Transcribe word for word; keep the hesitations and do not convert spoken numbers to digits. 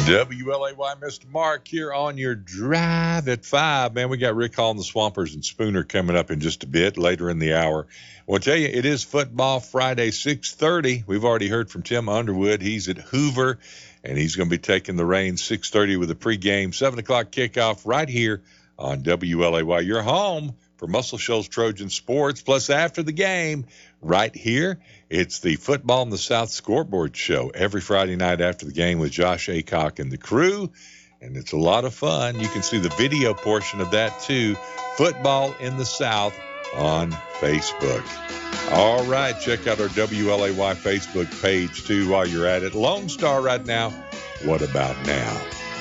W L A Y, Mister Mark here on your drive at five. Man, we got Rick Hall and the Swampers and Spooner coming up in just a bit later in the hour. Well, I'll tell you, it is Football Friday, six thirty. We've already heard from Tim Underwood. He's at Hoover, and he's going to be taking the reins six thirty with a pregame, seven o'clock kickoff right here on W L A Y. You're home for Muscle Shoals Trojan Sports. Plus, after the game, right here, it's the Football in the South Scoreboard Show every Friday night after the game with Josh Aycock and the crew, and it's a lot of fun. You can see the video portion of that, too, Football in the South on Facebook. All right, check out our W L A Y Facebook page, too, while you're at it. Lone Star right now, what about now?